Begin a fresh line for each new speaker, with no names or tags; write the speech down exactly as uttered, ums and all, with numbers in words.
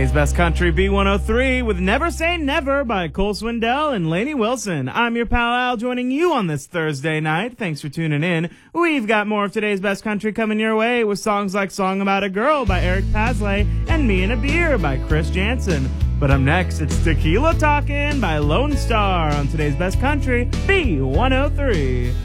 Today's Best Country B one oh three with Never Say Never by Cole Swindell and Lainey Wilson. I'm your pal Al, joining you on this Thursday night. Thanks for tuning in. We've got more of today's Best Country coming your way with songs like Song About a Girl by Eric Paslay and Me and a Beer by Chris Jansen. But up next, it's Tequila Talkin' by Lone Star on today's Best Country B one oh three.